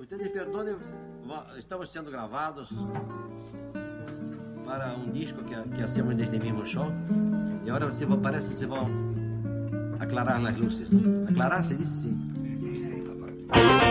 Vocês me perdoem, estamos sendo gravados para um disco que hacemos desde mismo show. E agora parece que se vão aclarar as luzes. Aclarar, se diz sim.